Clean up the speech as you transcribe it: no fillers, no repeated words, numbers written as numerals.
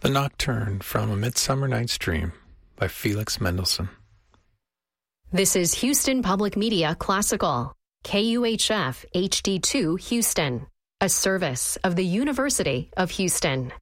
The Nocturne from A Midsummer Night's Dream by Felix Mendelssohn. This is Houston Public Media Classical, KUHF HD2 Houston, a service of the University of Houston.